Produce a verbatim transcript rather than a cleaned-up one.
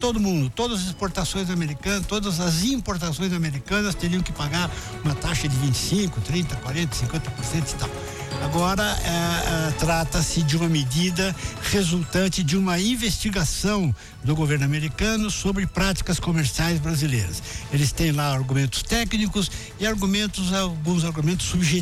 todo mundo, todas as exportações americanas, todas as importações americanas teriam que pagar uma taxa de vinte e cinco, trinta, quarenta, cinquenta por cento e tal. Agora, é, é, trata-se de uma medida resultante de uma investigação do governo americano sobre práticas comerciais brasileiras. Eles têm lá argumentos técnicos e argumentos, alguns argumentos subjetivos.